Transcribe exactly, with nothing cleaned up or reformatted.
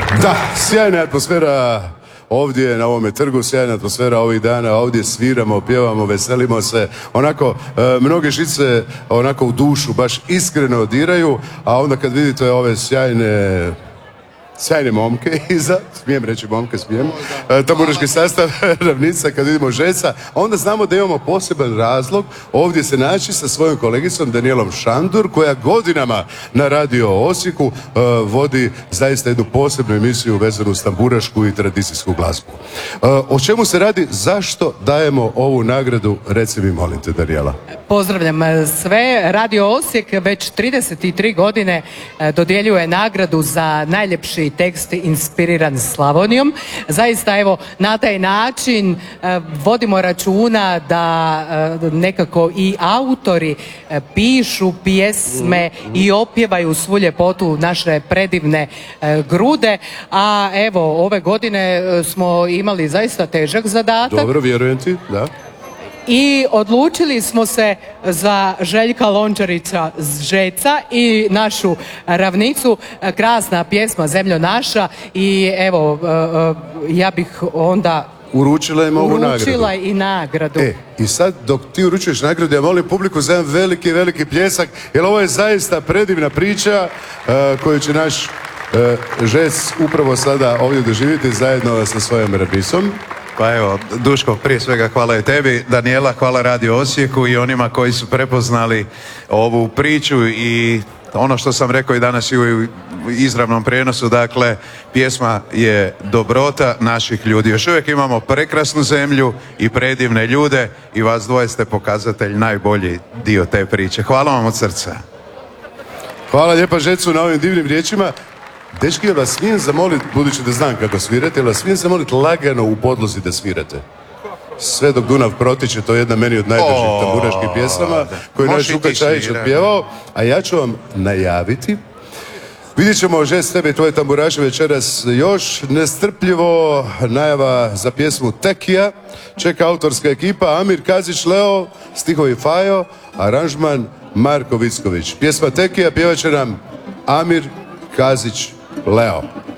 Da, sjajna atmosfera ovdje na ovome trgu, sjajna atmosfera ovih dana, ovdje sviramo, pjevamo, veselimo se, onako, e, mnoge žice onako u dušu baš iskreno diraju, a onda kad vidite ove sjajne sjajne momke iza, smijem reći momke, smijem, e, tamburaški sastav Ravnica, kad vidimo Žeca, onda znamo da imamo poseban razlog ovdje se naći sa svojom kolegicom Danijelom Šandur, koja godinama na Radio Osijeku e, vodi zaista jednu posebnu emisiju vezanu uz tamburašku i tradicijsku glazbu. E, o čemu se radi, zašto dajemo ovu nagradu, reci mi molim te, Danijela. Pozdravljam sve. Radio Osijek već trideset tri godine dodjeljuje nagradu za najljepši tekst inspiriran Slavonijom. Zaista evo na taj način vodimo računa da nekako i autori pišu pjesme i opjevaju svu ljepotu naše predivne grude, a evo ove godine smo imali zaista težak zadatak. Dobro, vjerujem ti, da. I odlučili smo se za Željka Lončarića Žeca i našu Ravnicu, krasna pjesma Zemljo naša, i evo ja bih onda uručila im ovu nagradu. Uručila i nagradu. E, i sad dok ti uručuješ nagradu, ja molim publiku za jedan veliki, veliki pljesak, jer ovo je zaista predivna priča uh, koju će naš uh, Žec upravo sada ovdje doživjeti zajedno sa svojom Rabisom. Pa evo, Duško, prije svega hvala i tebi, Danijela, hvala Radio Osijeku i onima koji su prepoznali ovu priču i ono što sam rekao i danas i u izravnom prijenosu, dakle, pjesma je dobrota naših ljudi. Još uvijek imamo prekrasnu zemlju i predivne ljude i vas dvoje ste pokazatelj, najbolji dio te priče. Hvala vam od srca. Hvala lijepa Žecu na ovim divnim riječima. Dečki, jel vas smijem zamoliti, budući da znam kako svirate, jel vas smijem zamoliti lagano u podlozi da svirate? Sve dok Dunav protiče, to je jedna meni od najdražih tamburaških pjesama koju je naš Žuka Čajić otpjevao, a ja ću vam najaviti. Vidjet ćemo, Žec, tebe i tvoje tamburaše večeras još nestrpljivo. Najava za pjesmu Tekija, čeka autorska ekipa Amir Kazić Leo, stihovi Fajo, aranžman Marko Vicković. Pjesma Tekija pjevat će nam Amir Kazić Leo.